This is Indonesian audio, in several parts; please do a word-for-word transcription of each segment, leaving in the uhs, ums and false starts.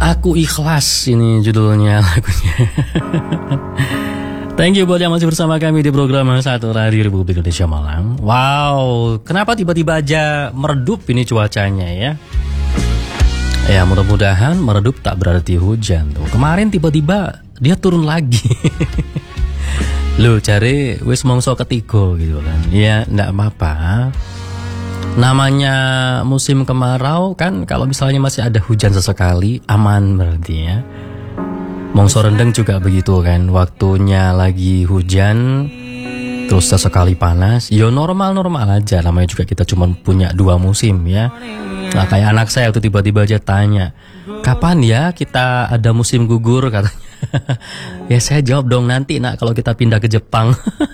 Aku Ikhlas ini judulnya lagunya. Thank you buat yang masih bersama kami di program Satu Radio Republik Indonesia Malang. Wow, kenapa tiba-tiba aja meredup ini cuacanya ya? Ya mudah-mudahan meredup tak berarti hujan tuh. Kemarin tiba-tiba dia turun lagi. Loh cari wis mongso ketiga gitu kan. Ya enggak apa-apa. Namanya musim kemarau kan, kalau misalnya masih ada hujan sesekali aman berarti ya. Mongso rendeng juga begitu kan, waktunya lagi hujan terus sesekali panas, yo normal-normal aja, namanya juga kita cuma punya dua musim ya. Nah kayak anak saya waktu tiba-tiba aja tanya, kapan ya kita ada musim gugur katanya. Ya saya jawab dong nanti nak kalau kita pindah ke Jepang.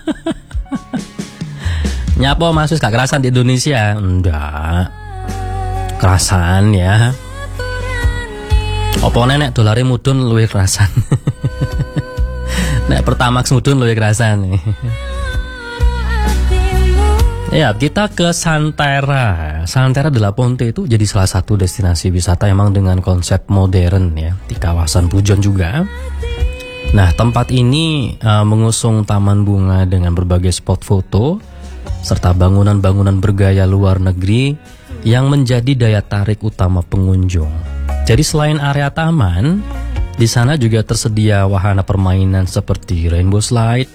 Nyapa maksud gak kerasan di Indonesia? Enggak, kerasan ya. Opo nenek dolare mudun luwih kerasan. Nek Pertamax mudun luwih kerasan nih. Ya, kita ke Santera. Santera de la Ponte itu jadi salah satu destinasi wisata emang dengan konsep modern ya, di kawasan Pujon juga. Nah, tempat ini uh, mengusung taman bunga dengan berbagai spot foto serta bangunan-bangunan bergaya luar negeri yang menjadi daya tarik utama pengunjung. Jadi selain area taman, di sana juga tersedia wahana permainan seperti rainbow slide.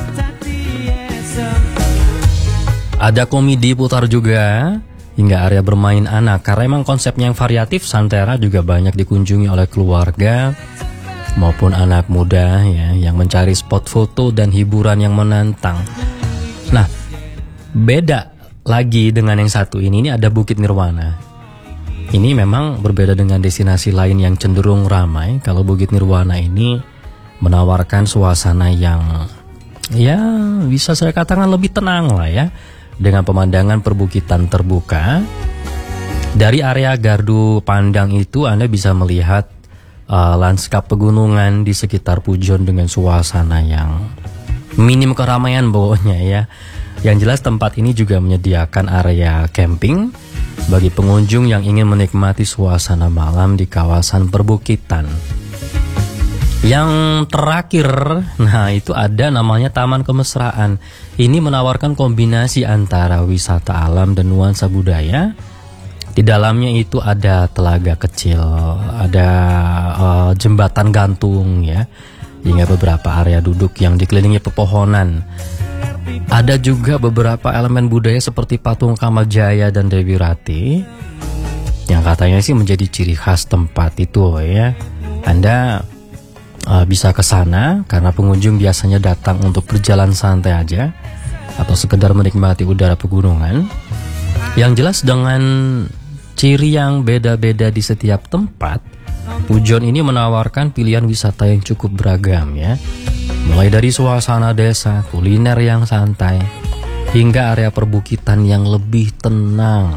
Ada komedi putar juga, hingga area bermain anak. Karena emang konsepnya yang variatif, Santera juga banyak dikunjungi oleh keluarga maupun anak muda ya, yang mencari spot foto dan hiburan yang menantang. Nah, beda lagi dengan yang satu ini, ini ada Bukit Nirwana. Ini memang berbeda dengan destinasi lain yang cenderung ramai. Kalau Bukit Nirwana ini menawarkan suasana yang ya bisa saya katakan lebih tenang lah ya, dengan pemandangan perbukitan terbuka. Dari area gardu pandang itu Anda bisa melihat uh, lanskap pegunungan di sekitar Pujon dengan suasana yang minim keramaian pokoknya ya. Yang jelas tempat ini juga menyediakan area camping bagi pengunjung yang ingin menikmati suasana malam di kawasan perbukitan. Yang terakhir, nah itu ada namanya Taman Kemesraan. Ini menawarkan kombinasi antara wisata alam dan nuansa budaya. Di dalamnya itu ada telaga kecil, ada uh, jembatan gantung ya, hingga beberapa area duduk yang dikelilingi pepohonan. Ada juga beberapa elemen budaya seperti patung Kamajaya dan Dewi Rati yang katanya sih menjadi ciri khas tempat itu ya. Anda uh, bisa ke sana karena pengunjung biasanya datang untuk berjalan santai aja atau sekedar menikmati udara pegunungan. Yang jelas dengan ciri yang beda-beda di setiap tempat, Pujon ini menawarkan pilihan wisata yang cukup beragam ya. Mulai dari suasana desa, kuliner yang santai, hingga area perbukitan yang lebih tenang.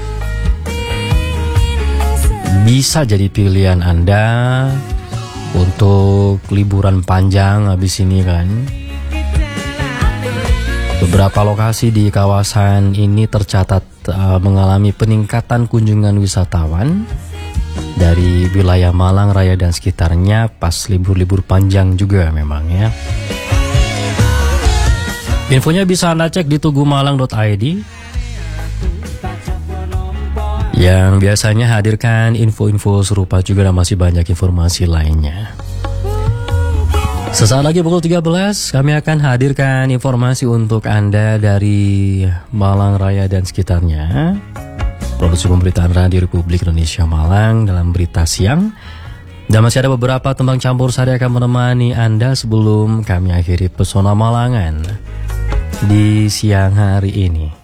Bisa jadi pilihan Anda untuk liburan panjang habis ini kan. Beberapa lokasi di kawasan ini tercatat uh, mengalami peningkatan kunjungan wisatawan dari wilayah Malang Raya dan sekitarnya pas libur-libur panjang juga memang ya. Infonya bisa Anda cek di tugumalang dot i d yang biasanya hadirkan info-info serupa juga, dan masih banyak informasi lainnya. Sesaat lagi pukul tiga belas kami akan hadirkan informasi untuk Anda dari Malang Raya dan sekitarnya. Produksi pemberitaan Radio Republik Indonesia Malang dalam berita siang. Dan masih ada beberapa tembang campur sari akan menemani Anda sebelum kami akhiri Pesona Malangan di siang hari ini.